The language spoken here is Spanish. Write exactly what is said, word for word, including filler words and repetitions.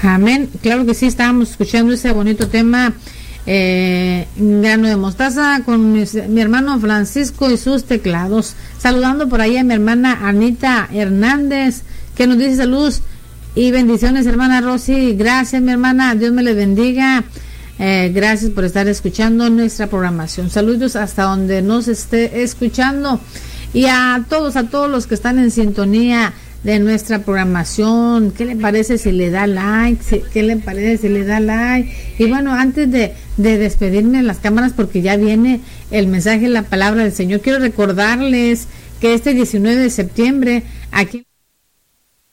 Amén. Claro que sí, estábamos escuchando ese bonito tema, eh, grano de mostaza, con mi, mi hermano Francisco y sus teclados. Saludando por ahí a mi hermana Anita Hernández, que nos dice saludos y bendiciones, hermana Rosy. Gracias, mi hermana, Dios me le bendiga. Eh, gracias por estar escuchando nuestra programación. Saludos hasta donde nos esté escuchando, y a todos, a todos los que están en sintonía de nuestra programación. ¿Qué le parece si le da like? ¿Qué le parece si le da like? Y bueno, antes de, de despedirme en las cámaras, porque ya viene el mensaje, la palabra del Señor, quiero recordarles que este diecinueve de septiembre aquí